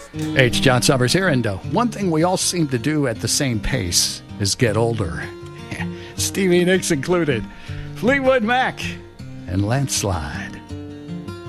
Hey, it's John Summers here, and one thing we all seem to do at the same pace is get older. Stevie Nicks included. Fleetwood Mac and Landslide.